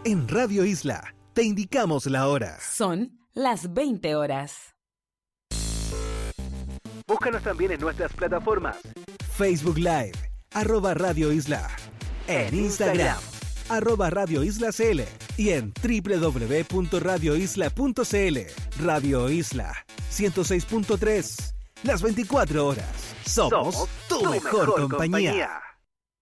En Radio Isla, te indicamos la hora. Son las 20 horas. Búscanos también en nuestras plataformas. Facebook Live, @Radio Isla. En Instagram, @Radio Isla CL. Y en www.radioisla.cl. Radio Isla, 106.3. Las 24 horas. Somos tu mejor compañía.